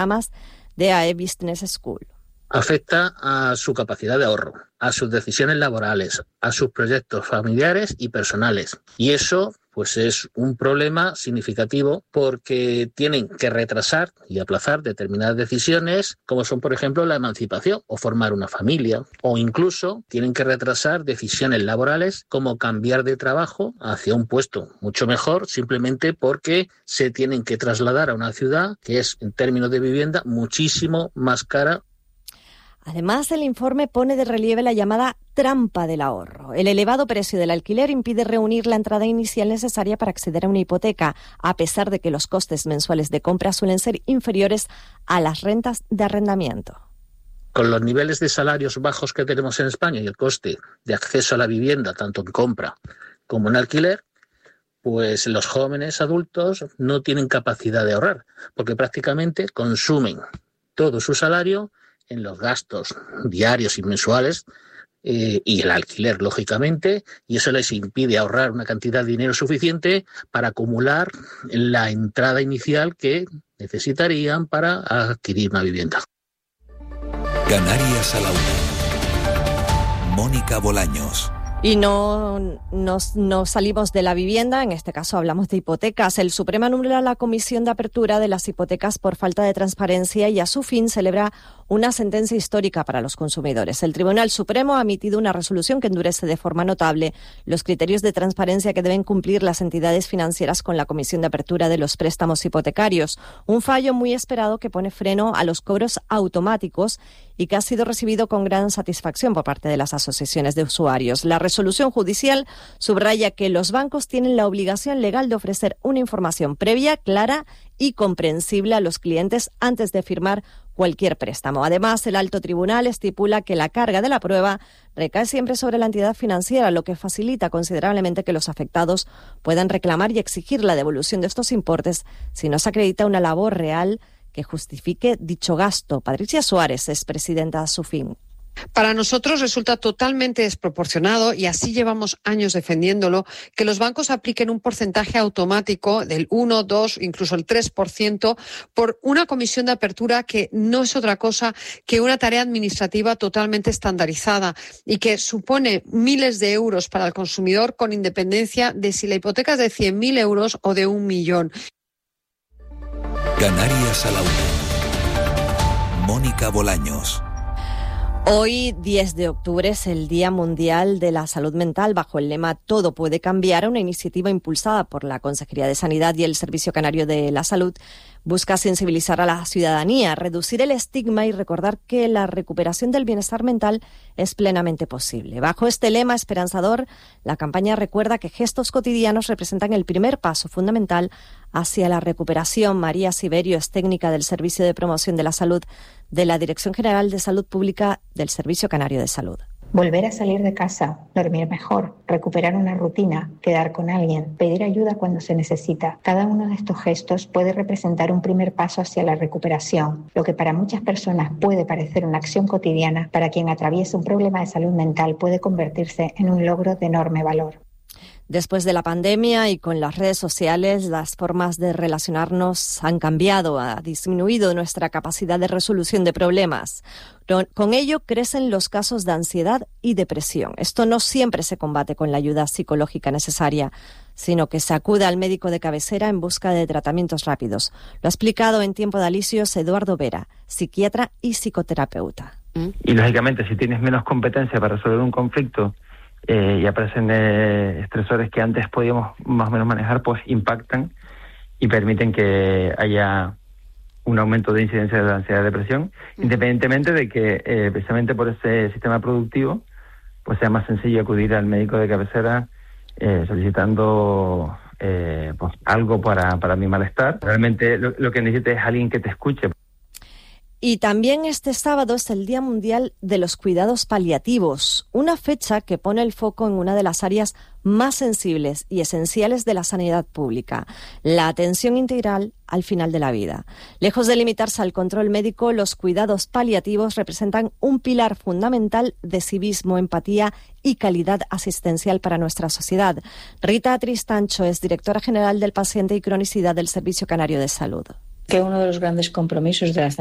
programas de AE Business School. Afecta a su capacidad de ahorro, a sus decisiones laborales, a sus proyectos familiares y personales. Y eso, pues, es un problema significativo porque tienen que retrasar y aplazar determinadas decisiones, como son, por ejemplo, la emancipación o formar una familia, o incluso tienen que retrasar decisiones laborales como cambiar de trabajo hacia un puesto mucho mejor, simplemente porque se tienen que trasladar a una ciudad que es, en términos de vivienda, muchísimo más cara. Además, el informe pone de relieve la llamada trampa del ahorro. El elevado precio del alquiler impide reunir la entrada inicial necesaria para acceder a una hipoteca, a pesar de que los costes mensuales de compra suelen ser inferiores a las rentas de arrendamiento. Con los niveles de salarios bajos que tenemos en España y el coste de acceso a la vivienda, tanto en compra como en alquiler, pues los jóvenes adultos no tienen capacidad de ahorrar, porque prácticamente consumen todo su salario en los gastos diarios y mensuales y el alquiler, lógicamente, y eso les impide ahorrar una cantidad de dinero suficiente para acumular la entrada inicial que necesitarían para adquirir una vivienda. Canarias a la 1. Mónica Bolaños. Y no salimos de la vivienda, en este caso hablamos de hipotecas. El Supremo anula la comisión de apertura de las hipotecas por falta de transparencia y a su fin celebra una sentencia histórica para los consumidores. El Tribunal Supremo ha emitido una resolución que endurece de forma notable los criterios de transparencia que deben cumplir las entidades financieras con la comisión de apertura de los préstamos hipotecarios. Un fallo muy esperado que pone freno a los cobros automáticos y que ha sido recibido con gran satisfacción por parte de las asociaciones de usuarios. La resolución judicial subraya que los bancos tienen la obligación legal de ofrecer una información previa, clara y comprensible a los clientes antes de firmar cualquier préstamo. Además, el alto tribunal estipula que la carga de la prueba recae siempre sobre la entidad financiera, lo que facilita considerablemente que los afectados puedan reclamar y exigir la devolución de estos importes si no se acredita una labor real que justifique dicho gasto. Patricia Suárez es presidenta de SUFIN. Para nosotros resulta totalmente desproporcionado, y así llevamos años defendiéndolo, que los bancos apliquen un porcentaje automático del 1, 2, incluso el 3% por una comisión de apertura que no es otra cosa que una tarea administrativa totalmente estandarizada y que supone miles de euros para el consumidor, con independencia de si la hipoteca es de 100.000 euros o de 1 millón. Canarias a la 1. Mónica Bolaños. Hoy, 10 de octubre, es el Día Mundial de la Salud Mental. Bajo el lema Todo puede cambiar, una iniciativa impulsada por la Consejería de Sanidad y el Servicio Canario de la Salud busca sensibilizar a la ciudadanía, reducir el estigma y recordar que la recuperación del bienestar mental es plenamente posible. Bajo este lema esperanzador, la campaña recuerda que gestos cotidianos representan el primer paso fundamental hacia la recuperación. María Siberio es técnica del Servicio de Promoción de la Salud de la Dirección General de Salud Pública del Servicio Canario de Salud. Volver a salir de casa, dormir mejor, recuperar una rutina, quedar con alguien, pedir ayuda cuando se necesita. Cada uno de estos gestos puede representar un primer paso hacia la recuperación. Lo que para muchas personas puede parecer una acción cotidiana, para quien atraviesa un problema de salud mental puede convertirse en un logro de enorme valor. Después de la pandemia y con las redes sociales, las formas de relacionarnos han cambiado, ha disminuido nuestra capacidad de resolución de problemas. Con ello crecen los casos de ansiedad y depresión. Esto no siempre se combate con la ayuda psicológica necesaria, sino que se acude al médico de cabecera en busca de tratamientos rápidos. Lo ha explicado en Tiempo de Alicios Eduardo Vera, psiquiatra y psicoterapeuta. Y lógicamente, si tienes menos competencia para resolver un conflicto, y aparecen estresores que antes podíamos más o menos manejar, pues impactan y permiten que haya un aumento de incidencia de la ansiedad y depresión, independientemente de que precisamente por ese sistema productivo pues sea más sencillo acudir al médico de cabecera solicitando pues algo para mi malestar. Realmente lo que necesitas es alguien que te escuche. Y también este sábado es el Día Mundial de los Cuidados Paliativos, una fecha que pone el foco en una de las áreas más sensibles y esenciales de la sanidad pública, la atención integral al final de la vida. Lejos de limitarse al control médico, los cuidados paliativos representan un pilar fundamental de civismo, empatía y calidad asistencial para nuestra sociedad. Rita Tristancho es directora general del Paciente y Cronicidad del Servicio Canario de Salud. que uno de los grandes compromisos de las